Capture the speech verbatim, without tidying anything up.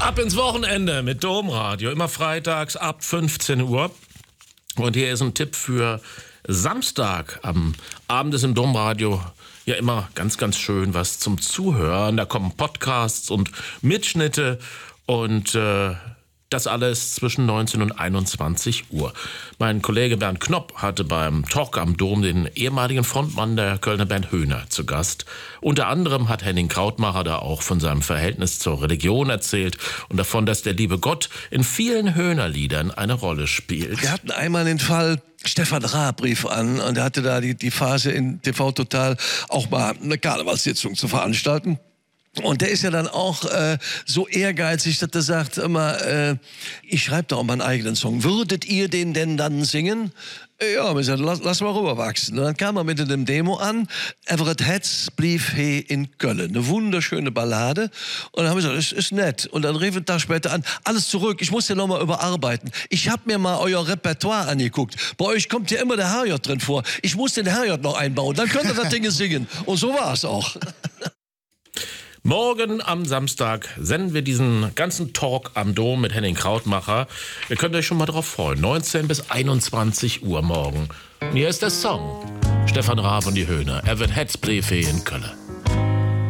Ab ins Wochenende mit Domradio, immer freitags ab fünfzehn Uhr. Und hier ist ein Tipp für Samstag. Am Abend ist im Domradio ja immer ganz, ganz schön was zum Zuhören. Da kommen Podcasts und Mitschnitte und äh, das alles zwischen neunzehn und einundzwanzig Uhr. Mein Kollege Bernd Knopp hatte beim Talk am Dom den ehemaligen Frontmann der Kölner Band Höhner zu Gast. Unter anderem hat Henning Krautmacher da auch von seinem Verhältnis zur Religion erzählt und davon, dass der liebe Gott in vielen Höhner-Liedern eine Rolle spielt. Wir hatten einmal den Fall, Stefan Raab rief an und er hatte da die, die Phase in T V Total auch mal eine Karnevalssitzung zu veranstalten. Und der ist ja dann auch äh, so ehrgeizig, dass er sagt immer, äh, ich schreibe doch meinen eigenen Song. Würdet ihr den denn dann singen? Ja, wir sagten, lass, lass mal rüberwachsen. Und dann kam er mit dem Demo an. Everett Hetz blieb he in Köln. Eine wunderschöne Ballade. Und dann haben wir gesagt, das ist nett. Und dann rief ein Tag später an, alles zurück, ich muss ja noch mal überarbeiten. Ich habe mir mal euer Repertoire angeguckt. Bei euch kommt ja immer der Herrgott drin vor. Ich muss den Herrgott noch einbauen, dann könnt ihr das Ding singen. Und so war es auch. Morgen am Samstag senden wir diesen ganzen Talk am Dom mit Henning Krautmacher. Ihr könnt euch schon mal drauf freuen. neunzehn bis einundzwanzig Uhr morgen. Und hier ist der Song. Stefan Raab und die Höhner. Er wird Hetzblefe in Köln.